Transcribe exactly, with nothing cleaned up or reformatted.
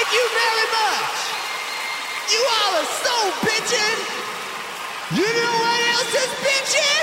you very much. You all are so bitchin'. You know what else is bitchin'?